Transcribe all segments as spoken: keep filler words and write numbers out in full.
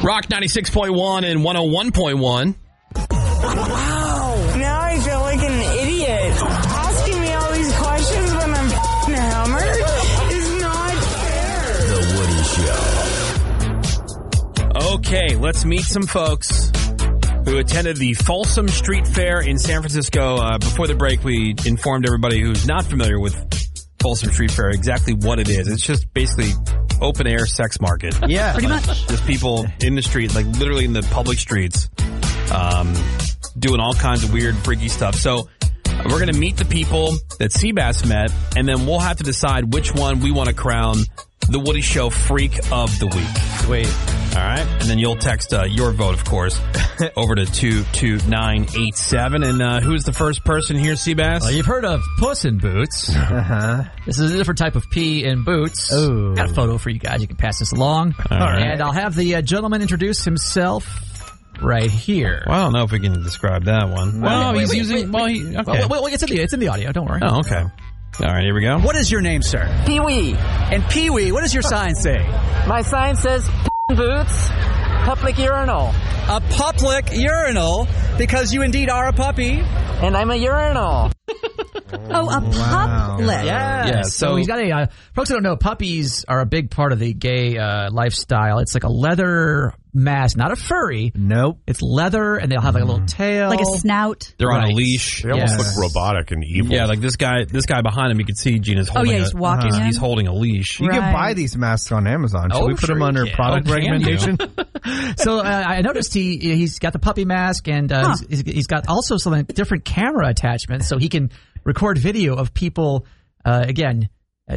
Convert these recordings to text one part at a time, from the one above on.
Rock ninety-six point one and one oh one point one. Wow. Now I feel like an idiot. Asking me all these questions when I'm f***ing hammered is not fair. The Woody Show. Okay, let's meet some folks who attended the Folsom Street Fair in San Francisco. Uh, before the break, we informed everybody who's not familiar with Folsom Street Fair exactly what it is. It's just basically open air sex market. Yeah, pretty much. Just people in the street, like literally in the public streets, um, doing all kinds of weird, freaky stuff. So we're going to meet the people that Seabass met, and then we'll have to decide which one we want to crown the Woody Show Freak of the Week. Sweet. All right. And then you'll text uh, your vote, of course, over to two two nine eight seven. And uh, who's the first person here, Seabass? Well, you've heard of Puss in Boots. Uh-huh. This is a different type of pee in boots. Oh. Got a photo for you guys. You can pass this along. All right. And I'll have the uh, gentleman introduce himself right here. Well, I don't know if we can describe that one. Well, wait, he's wait, using... wait, well, he, okay. Well, well, it's, in the, it's in the audio. Don't worry. Oh, okay. All right, here we go. What is your name, sir? Pee-wee. And Pee-wee, what does your sign say? My sign says boots, public urinal. A public urinal, because you indeed are a puppy. And I'm a urinal. Oh, a public. Yeah. Yeah, So, so- he's got a, uh, folks who don't know, puppies are a big part of the gay uh, lifestyle. It's like a leather mask, not a furry. Nope. It's leather, and they'll have like a little tail. Like a snout. They're on Right. a leash. They almost Yes. look robotic and evil. Yeah, like this guy This guy behind him, you can see Gina's holding yeah, he's a, walking he's, him. he's holding a leash. You Right. can buy these masks on Amazon. Should Oh, we put sure them under you can. product Oh, can you? recommendation? So uh, I noticed he he's got the puppy mask, and uh, Huh. he's, he's got also some different camera attachments, so he can record video of people. Uh, again, uh,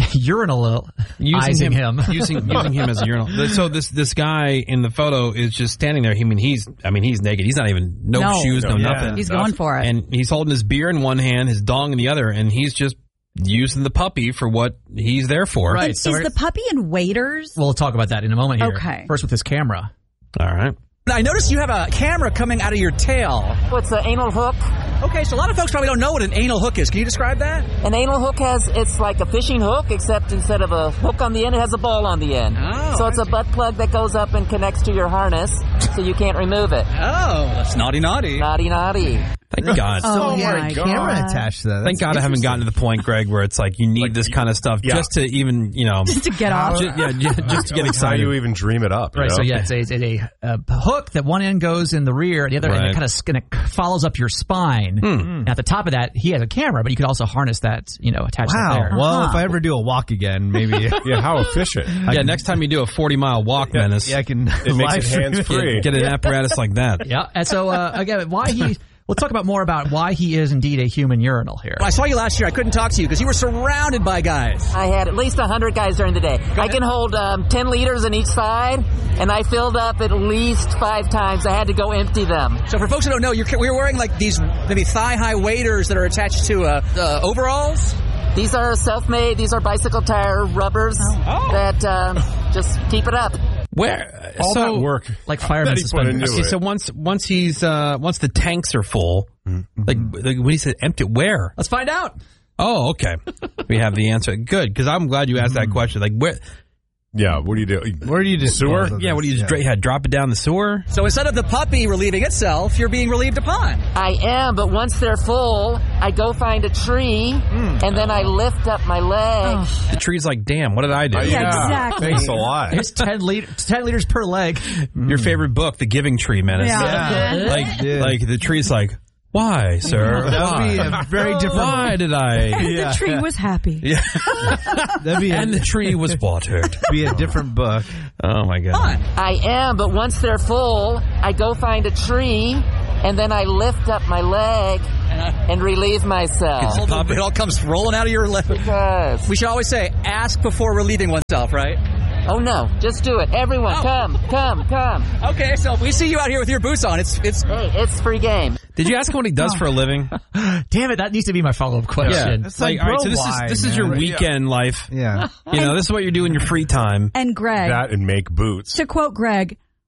urinal Using him. him, using using him as a urinal. So this this guy in the photo is just standing there. I mean, he's I mean he's naked. He's not even no, No. shoes, no, Yeah. nothing. He's going for it. And he's holding his beer in one hand, his dong in the other, and he's just using the puppy for what he's there for. Right. Is, so is we're- the puppy in waiters? We'll talk about that in a moment here. Okay. First with his camera. All right. I noticed you have a camera coming out of your tail. What's an anal hook? Okay, so a lot of folks probably don't know what an anal hook is. Can you describe that? An anal hook has, it's like a fishing hook, except instead of a hook on the end, it has a ball on the end. Oh, so it's a butt plug that goes up and connects to your harness, so you can't remove it. Oh, that's naughty naughty. Naughty, naughty. Thank God. Oh, So he had my a camera God. attached to that. Thank God I haven't gotten to the point, Greg, where it's like you need this kind of stuff yeah. just to even, you know, Just to get off. ju- yeah, ju- just to get How excited. you even dream it up? you Right. know? So yeah, it's a, it's a, a hook that one end goes in the rear, the other Right. end kind of kind of follows up your spine. And at the top of that, he has a camera, but you could also harness that, you know, attach it Wow. there. Well, Uh-huh. if I ever do a walk again, maybe. Yeah, how efficient. Yeah, next time you do a forty mile walk, Menace, yeah, I can. It makes it hands free. get, get an apparatus like that. Yeah. And so uh, again, why he? We'll talk about more about why he is indeed a human urinal here. I saw you last year. I couldn't talk to you because you were surrounded by guys. I had at least one hundred guys during the day. I can hold um, ten liters on each side, and I filled up at least five times. I had to go empty them. So for folks who don't know, you're, we're wearing like these maybe thigh-high waders that are attached to uh, uh, overalls. These are self-made. These are bicycle tire rubbers Oh. that um, just keep it up. Where All so, that work. Like fireman that he put into suspenders. Okay, it. so once once he's uh, once the tanks are full, like, like when he said empty, where? Let's find out. Oh, okay. We have the answer. Good, because I'm glad you asked that question. Like where? Yeah, what do you do? Where do you just Sewer? Yeah, what do you just dra- yeah, drop it down the sewer? So instead of the puppy relieving itself, you're being relieved upon. I am, but once they're full, I go find a tree, and then I lift up my leg. The tree's like, damn, what did I do? Yeah, exactly. Thanks a lot. It's ten liter, ten liters per leg. Your favorite book, The Giving Tree, Menace. Yeah. Yeah. Like, Yeah. like the tree's like, why, sir? That would be Why? a very different. Why did I? And the tree was happy. Yeah. That'd be, And a, the tree was watered. be a different book. Oh my God. I am, but once they're full, I go find a tree, and then I lift up my leg and relieve myself. All the- it all comes rolling out of your left. Because, We should always say, ask before relieving oneself, right? oh no, just do it. Everyone, Oh. come, come, come. Okay, so we see you out here with your boots on. It's it's. Hey, it's free game. Did you ask him what he does for a living? Damn it, that needs to be my follow-up question. It's like, all right, bro, so this why, is this is your man? weekend life. Yeah. You know, this is what you do in your free time. And Greg, That and make boots. to quote Greg,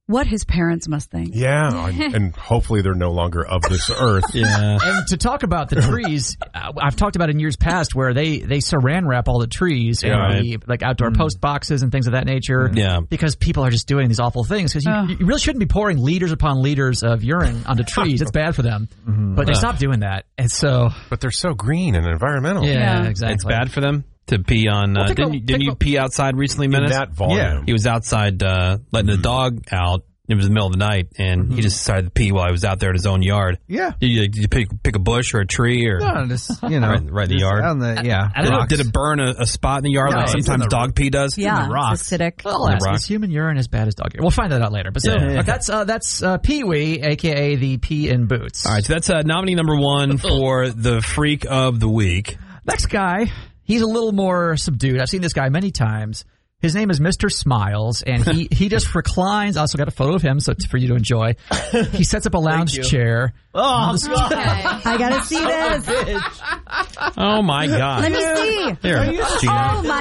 What his parents must think. Yeah, and, and hopefully they're no longer of this earth. Yeah. And to talk about the trees, uh, I've talked about in years past where they, they saran wrap all the trees and Yeah. the like outdoor post boxes and things of that nature. Yeah. Because people are just doing these awful things. Because you, Oh. you really shouldn't be pouring liters upon liters of urine onto trees. It's bad for them. But they stopped doing that. And so, But they're so green and environmental. yeah, Yeah. exactly. It's bad for them to pee on. Well, Uh, think didn't about- you, didn't think you about- pee outside recently, In Menace? that volume. Yeah. He was outside uh, letting the dog out. It was the middle of the night, and he just decided to pee while he was out there in his own yard. Yeah. Did you, did you pick, pick a bush or a tree or No, just, you know. Right- right in the just yard? On the, yeah. I don't know, did, it, did it burn a, a spot in the yard No, like it's in sometimes the- dog pee does? Yeah, rocks. it's acidic. Well, The is, rock. is human urine as bad as dog urine? We'll find that out later. But so, Yeah. uh, that's uh, that's uh, Pee Wee, a k a the Pee in Boots. All right, so that's uh, nominee number one for the Freak of the Week. Next guy, he's a little more subdued. I've seen this guy many times. His name is Mister Smiles, and he, he just reclines. I also got a photo of him, so it's for you to enjoy. He sets up a lounge chair. Oh, I gotta see this. Oh, my God. Let me see. Here, Gina. Oh my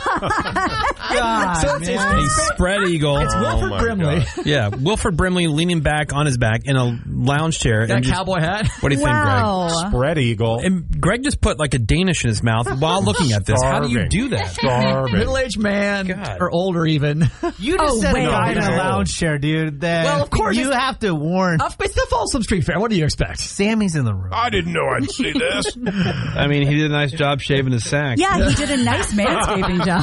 god. God, So it's- it's- man. A spread eagle. It's Wilford my Brimley. God. Yeah, Wilford Brimley leaning back on his back in a lounge chair. Got a and just- cowboy hat. What do you think, Wow. Spread eagle. Greg? And Greg just put like a Danish in his mouth while looking at this. How do you Starving. do that? Starving. Middle-aged man, God. or older even. You just Oh, said wait. a guy in No, a no. lounge chair, dude. That Well, of course you it's- have to warn. Uh, It's the Folsom Street Fair. What do you expect? Sammy's in the room. I didn't know I'd see this. I mean, he did a nice job shaving his sack. Yeah, he did a nice manscaping job.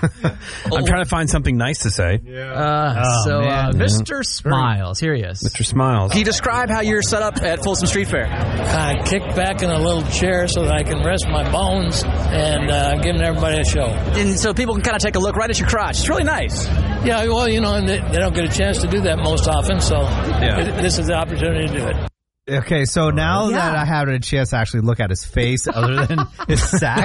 I'm trying to find something nice to say. Uh, Oh, so, uh, man. Mister Smiles, here he is. Mister Smiles. Can you describe how you're set up at Folsom Street Fair? I kick back in a little chair so that I can rest my bones and uh, giving everybody a show. And so people can kind of take a look right at your crotch. It's really nice. Yeah, well, you know, and they, they don't get a chance to do that most often, so Yeah. this is the opportunity to do it. Okay, so now Yeah. that I have a chance to actually look at his face other than his sack,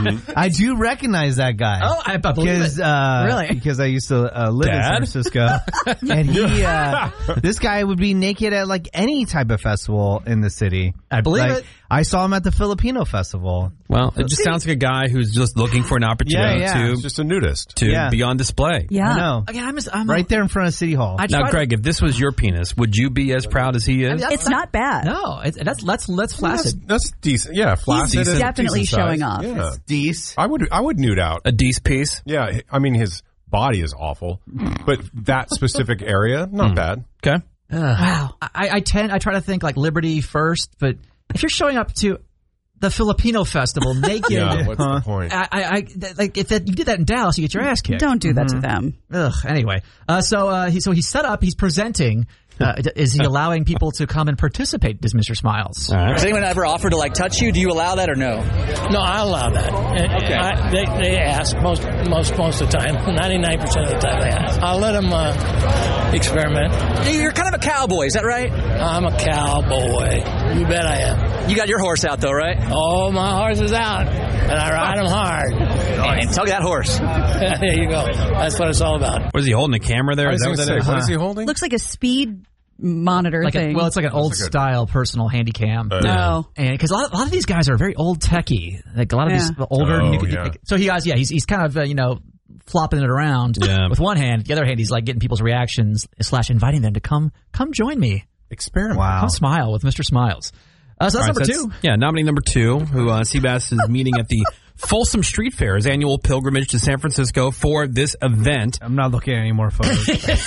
I do recognize that guy. Oh, I, I believe because it. uh, Really? because I used to uh, live in San Dad? Francisco, and he uh, this guy would be naked at like any type of festival in the city. I believe Like, it. I saw him at the Filipino festival. Well, it just sounds like a guy who's just looking for an opportunity Yeah, yeah. It's to just a nudist. to Yeah. be on display. Yeah. I know, Again, I'm, I'm right there in front of City Hall. I Now, tried- Greg, if this was your penis, would you be as proud as he is? that's It's not bad. No, it's, that's that's that's That's, flaccid. that's decent. Yeah, flaccid. decent. and Definitely decent size. showing off. Yeah. Deece. I would I would nude out. A decent piece? Yeah, I mean his body is awful, but that specific area, not bad. Okay. Wow. I, I tend I try to think like liberty first, but if you're showing up to the Filipino festival naked, Yeah, what's the point? I, I, I th- like if that, you did that in Dallas, you get your ass kicked. Don't do that to them. Ugh. Anyway, uh, so uh, he so he's set up. He's presenting. Uh, is he allowing people to come and participate? Does Mister Smiles? All right. Has anyone ever offered to like touch you? Do you allow that or no? No, I allow that. Okay. I, they, they ask most most most of the time. ninety-nine percent of the time they ask. I'll let them uh, experiment. You're kind of a cowboy, is that right? I'm a cowboy. You bet I am. You got your horse out though, right? Oh, my horse is out, and I ride him hard. And tug that horse. There you go. That's what it's all about. Was he holding a camera there? I Is was that gonna what say, that is? what is he holding? Looks like a speed monitor Like a, thing. well, it's like an old like a- style personal handy cam. Uh, oh. And because a lot, a lot of these guys are very old techie, like a lot of Yeah. these older. Oh, you could- yeah. So he guys, yeah, he's he's kind of uh, you know flopping it around Yeah. with one hand. The other hand, he's like getting people's reactions slash inviting them to come come join me, Experiment. Wow. come smile with Mister Smiles. Uh, so that's All right, number so two. that's- Yeah, nominee number two, who uh, Seabass is meeting at the Folsom Street Fair, his annual pilgrimage to San Francisco for this event. I'm not looking at any more photos.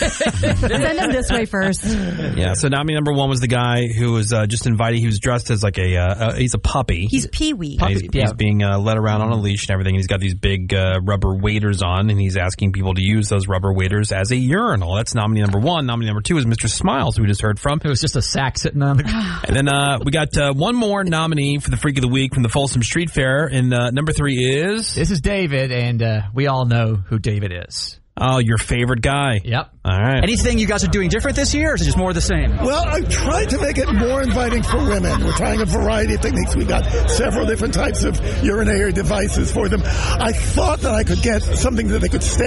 Send him this way first. Yeah, so nominee number one was the guy who was uh, just invited. He was dressed as like a, uh, uh, he's a puppy. He's Pee Wee. And he's, yeah. he's being uh, led around on a leash and everything. He's got these big uh, rubber waders on, and he's asking people to use those rubber waders as a urinal. That's nominee number one. Nominee number two is Mister Smiles, who we just heard from. It was just a sack sitting on the. And then uh, we got uh, one more nominee for the Freak of the Week from the Folsom Street Fair. And uh, number three is... This is David, and uh, we all know who David is. Oh, your favorite guy. Yep. All right. Anything you guys are doing different this year, or is it just more of the same? Well, I've tried to make it more inviting for women. We're trying a variety of techniques. We got several different types of urinary devices for them. I thought that I could get something that they could stand